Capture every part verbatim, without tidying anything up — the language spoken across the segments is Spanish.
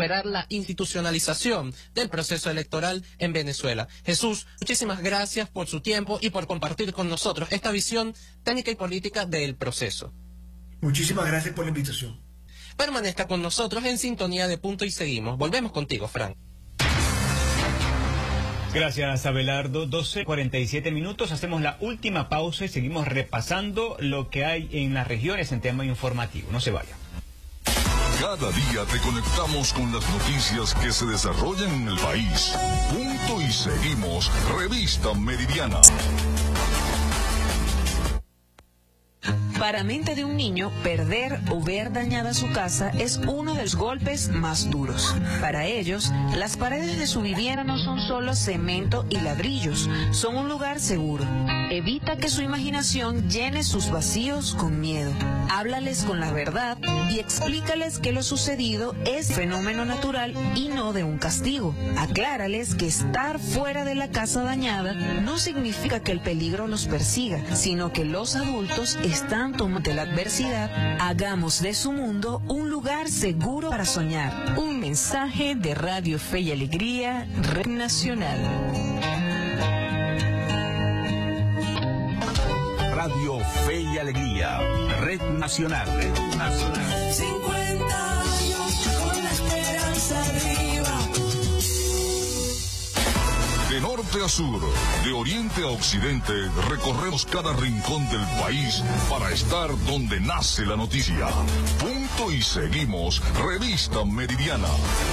superar la institucionalización del proceso electoral en Venezuela. Jesús, muchísimas gracias por su tiempo y por compartir con nosotros esta visión técnica y política del proceso. Muchísimas gracias por la invitación. Permanezca con nosotros en sintonía de Punto y Seguimos. Volvemos contigo, Frank. Gracias, Abelardo. doce cuarenta y siete minutos. Hacemos la última pausa y seguimos repasando lo que hay en las regiones en tema informativo. No se vaya. Cada día te conectamos con las noticias que se desarrollan en el país. Punto y Seguimos. Revista Meridiana. Para mente de un niño, perder o ver dañada su casa es uno de los golpes más duros. Para ellos, las paredes de su vivienda no son solo cemento y ladrillos, son un lugar seguro. Evita que su imaginación llene sus vacíos con miedo. Háblales con la verdad y explícales que lo sucedido es fenómeno natural y no de un castigo. Aclárales que estar fuera de la casa dañada no significa que el peligro los persiga, sino que los adultos están tomando la adversidad. Hagamos de su mundo un lugar seguro para soñar. Un mensaje de Radio Fe y Alegría, Red Nacional. Radio Fe y Alegría, Red Nacional. Red Nacional. cincuenta años con la esperanza arriba. De norte a sur, de oriente a occidente, recorremos cada rincón del país para estar donde nace la noticia. Punto y Seguimos, Revista Meridiana.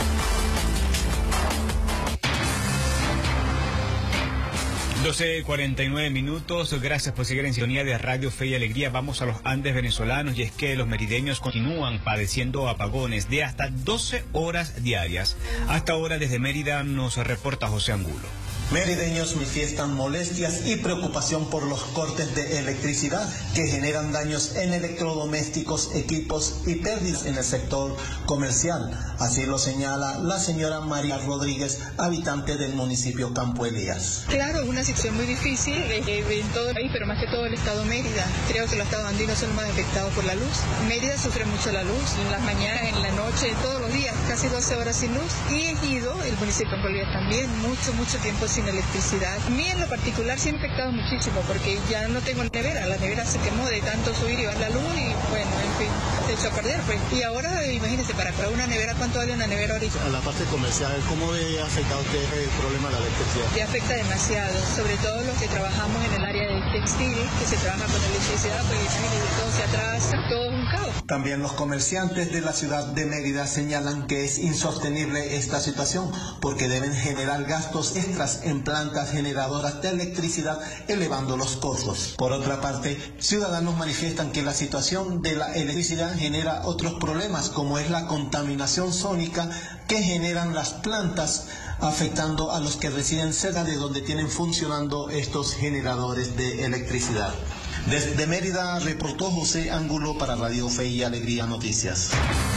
doce cuarenta y nueve minutos, gracias por seguir en sintonía de Radio Fe y Alegría. Vamos a los Andes venezolanos y es que los merideños continúan padeciendo apagones de hasta doce horas diarias. Hasta ahora desde Mérida nos reporta José Angulo. Merideños manifiestan molestias y preocupación por los cortes de electricidad que generan daños en electrodomésticos, equipos y pérdidas en el sector comercial. Así lo señala la señora María Rodríguez, habitante del municipio Campo Elías. Claro, una situación muy difícil eh, en todo el país, pero más que todo el estado Mérida. Creo que los estados andinos son los más afectados por la luz. Mérida sufre mucho la luz, en las mañanas, en la noche, todos los días, casi doce horas sin luz. Y Ejido, el municipio de Campo Elías también, mucho, mucho tiempo sin electricidad. A mí en lo particular sí me ha afectado muchísimo porque ya no tengo nevera, la nevera se quemó de tanto subir y bajar la luz y bueno, en fin, se echó a perder pues. Y ahora imagínense, para comprar una nevera, ¿cuánto vale una nevera ahorita? A la parte comercial, ¿cómo le ha afectado a usted el problema de la electricidad? Ya afecta demasiado, sobre todo los que trabajamos en el área del textil, que se trabaja con electricidad, pues imagínense, todo se atrasa, todo es un caos. También los comerciantes de la ciudad de Mérida señalan que es insostenible esta situación porque deben generar gastos extras en plantas generadoras de electricidad, elevando los costos. Por otra parte, ciudadanos manifiestan que la situación de la electricidad genera otros problemas, como es la contaminación sónica que generan las plantas, afectando a los que residen cerca de donde tienen funcionando estos generadores de electricidad. Desde Mérida reportó José Angulo para Radio Fe y Alegría Noticias.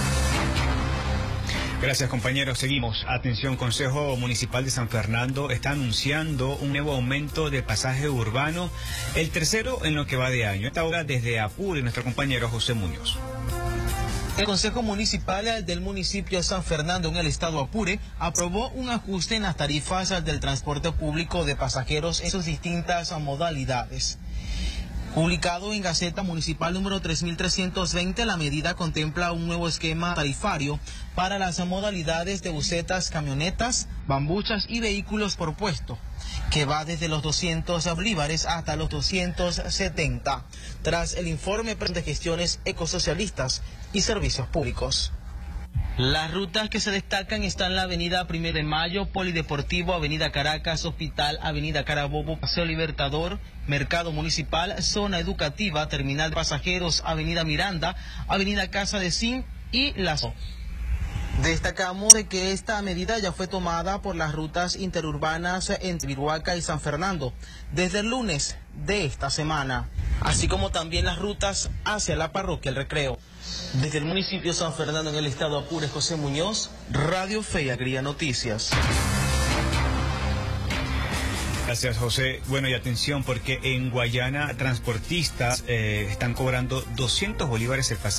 Gracias, compañeros. Seguimos. Atención, Consejo Municipal de San Fernando está anunciando un nuevo aumento de pasaje urbano, el tercero en lo que va de año. Esta hora desde Apure, nuestro compañero José Muñoz. El Consejo Municipal del municipio de San Fernando en el estado Apure aprobó un ajuste en las tarifas del transporte público de pasajeros en sus distintas modalidades. Publicado en Gaceta Municipal número tres mil trescientos veinte, la medida contempla un nuevo esquema tarifario para las modalidades de busetas, camionetas, bambuchas y vehículos por puesto, que va desde los doscientos bolívares hasta los doscientos setenta, tras el informe de gestiones ecosocialistas y servicios públicos. Las rutas que se destacan están la avenida Primero de Mayo, Polideportivo, avenida Caracas, Hospital, avenida Carabobo, Paseo Libertador, Mercado Municipal, Zona Educativa, Terminal de Pasajeros, avenida Miranda, avenida Casa de Sim y Lazo. Destacamos de que esta medida ya fue tomada por las rutas interurbanas entre Viruaca y San Fernando desde el lunes de esta semana, así como también las rutas hacia la parroquia El Recreo. Desde el municipio de San Fernando en el estado Apure, José Muñoz, Radio Fe y Alegría Noticias. Gracias, José. Bueno, y atención porque en Guayana transportistas eh, están cobrando doscientos bolívares el pasaje.